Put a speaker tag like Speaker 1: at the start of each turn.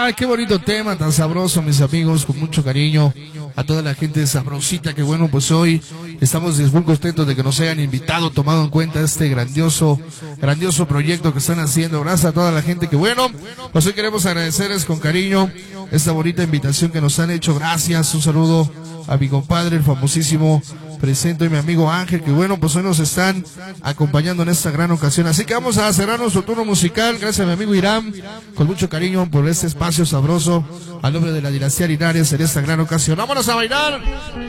Speaker 1: Ay, qué bonito tema, tan sabroso, mis amigos, con mucho cariño a toda la gente sabrosita, que bueno, pues hoy estamos muy contentos de que nos hayan invitado, tomado en cuenta este grandioso proyecto que están haciendo. Gracias a toda la gente que bueno, pues hoy queremos agradecerles con cariño esta bonita invitación que nos han hecho. Gracias, un saludo a mi compadre, el famosísimo Presento, y mi amigo Ángel, que bueno, pues hoy nos están acompañando en esta gran ocasión. Así que vamos a cerrar nuestro turno musical. Gracias a mi amigo Irán, con mucho cariño por este espacio sabroso, al nombre de la dinastía Linares en esta gran ocasión. ¡Vámonos a bailar!